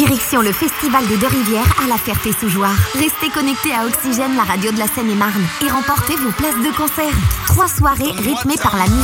Direction le Festival des Deux-Rivières à la Ferté-Sous-Jouarre. Restez connectés à Oxygène, la radio de la Seine-et-Marne, et remportez vos places de concert. 3 soirées rythmées par la musique